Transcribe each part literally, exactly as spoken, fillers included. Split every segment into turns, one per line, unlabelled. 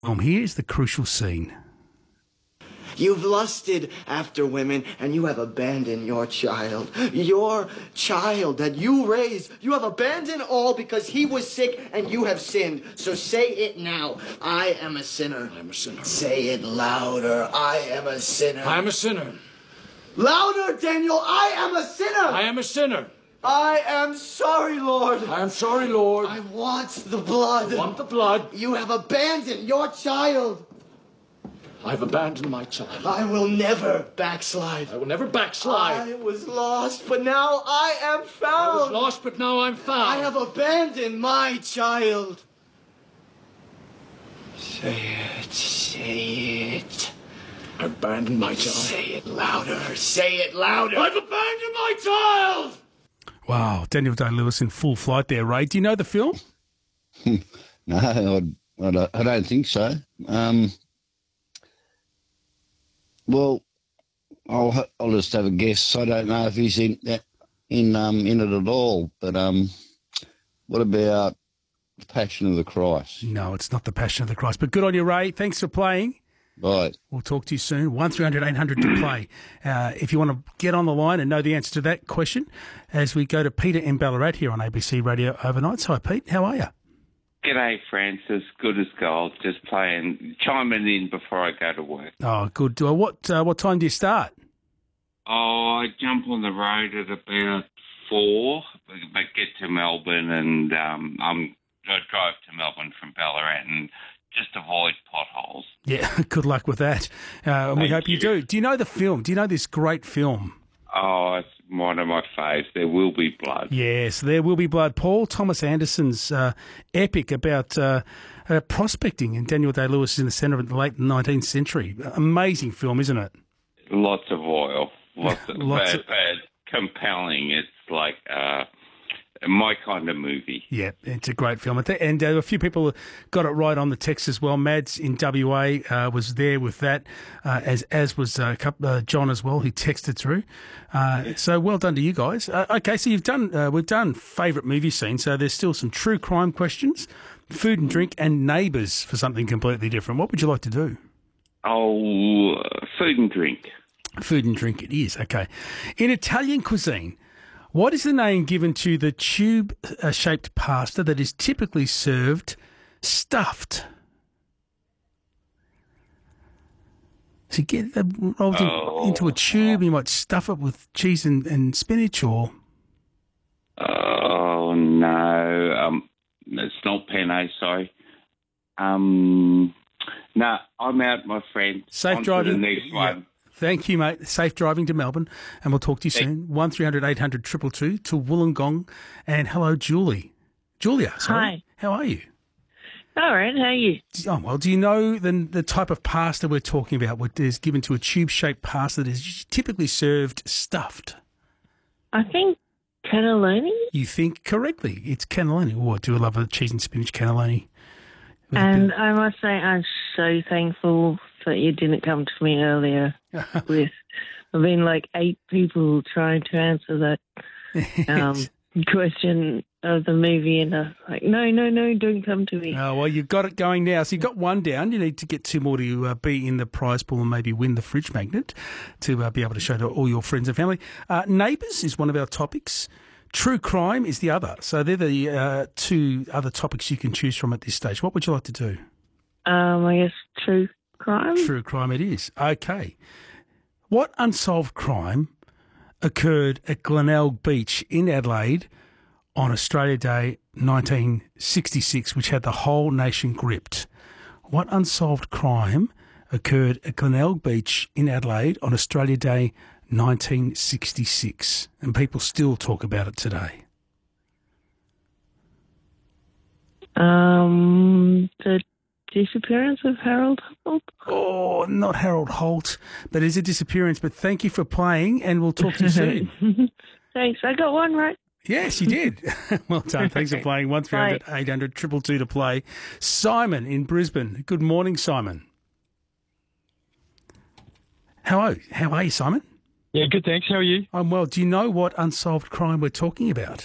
film. Here's the crucial scene.
You've lusted after women, and you have abandoned your child. Your child that you raised, you have abandoned all because he was sick and you have sinned. So say it now. I am a sinner.
I am a sinner.
Say it louder. I am a sinner.
I am a sinner.
Louder, Daniel. I am a sinner.
I am a sinner.
I am sorry, Lord.
I am sorry, Lord.
I want the blood.
I want the blood.
You have abandoned your child.
I've abandoned my child.
I will never backslide.
I will never backslide.
I was lost, but now I am found.
I was lost, but now I'm found.
I have abandoned my child. Say it, say it.
I abandoned my child.
Say it louder, say it louder.
I've abandoned my child!
Wow, Daniel Day-Lewis in full flight there, Ray. Do you know the film?
No, I, I, don't, I don't think so. Um, well, I'll I'll just have a guess. I don't know if he's in in um in it at all. But um, what about the Passion of the Christ?
No, it's not the Passion of the Christ. But good on you, Ray. Thanks for playing.
Right.
We'll talk to you soon. one three hundred eight hundred to play. Uh, if you want to get on the line and know the answer to that question, as we go to Peter in Ballarat here on A B C Radio Overnights. Hi, Pete. How are you?
G'day, Francis. Good as gold. Just playing, chiming in before I go to work.
Oh, good. Uh, what uh, what time do you start?
Oh, I jump on the road at about four, but get to Melbourne, and um, I'm I drive to Melbourne from Ballarat and just avoid potholes.
Yeah, good luck with that. Uh, and we hope you. you do. Do you know the film? Do you know this great film?
Oh, it's one of my faves. There Will Be Blood.
Yes, There Will Be Blood. Paul Thomas Anderson's uh, epic about uh, uh, prospecting, and Daniel Day-Lewis is in the centre of the late nineteenth century. Amazing film, isn't it?
Lots of oil. Lots of,
Lots
bad,
of...
bad, compelling. It's like uh, my kind of movie.
Yeah, it's a great film. And uh, a few people got it right on the text as well. Mads in W A uh, was there with that, uh, as as was uh, uh, John as well, who texted through. Uh, so well done to you guys. Uh, okay, so you've done uh, we've done favourite movie scene. So there's still some true crime questions, food and drink, and neighbours for something completely different. What would you like to do?
Oh, uh, food and drink.
Food and drink it is. Okay. In Italian cuisine, what is the name given to the tube-shaped pasta that is typically served stuffed? So you get it rolled in,
oh.
into a tube, you might stuff it with cheese and, and spinach, or...
Oh, no. Um, it's not penne, sorry. Um, no, I'm out, my friend.
Safe
On
driving.
to the next one.
Yep. Thank you, mate. Safe driving to Melbourne, and we'll talk to you
Thank
soon. one three hundred eight hundred two two two to Wollongong. And hello, Julie. Julia, sorry.
Hi.
How are you?
All right, how are you?
Oh, well, do you know the, the type of pasta we're talking about, what is given to a tube-shaped pasta that is typically served stuffed?
I think cannelloni.
You think correctly. It's cannelloni. Oh, I do love a cheese and spinach cannelloni.
And I must say I'm so thankful that you didn't come to me earlier with, I've been like eight people trying to answer that um, question of the movie, and I was like, no, no, no, don't come to me.
Oh, well, you've got it going now. So you've got one down. You need to get two more to uh, be in the prize pool and maybe win the fridge magnet to uh, be able to show to all your friends and family. Uh, neighbours is one of our topics. True crime is the other. So they're the uh, two other topics you can choose from at this stage. What would you like to do?
Um, I guess true crime.
True crime it is. Okay. What unsolved crime occurred at Glenelg Beach in Adelaide on Australia Day nineteen sixty-six, which had the whole nation gripped? What unsolved crime occurred at Glenelg Beach in Adelaide on Australia Day nineteen sixty-six, and people still talk about it today?
Um, the disappearance of Harold Holt?
Oh, not Harold Holt, but it's a disappearance. But thank you for playing, and we'll talk to you soon.
Thanks. I got one right.
Yes, you did. Well done. Thanks for playing. one three hundred eight hundred two two two to play. Simon in Brisbane. Good morning, Simon. How are you? How are you, Simon?
Yeah, good, thanks. How are you?
I'm well. Do you know what unsolved crime we're talking about?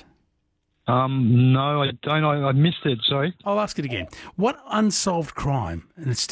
Um, no, I don't. I, I missed it, sorry.
I'll ask it again. What unsolved crime, and it's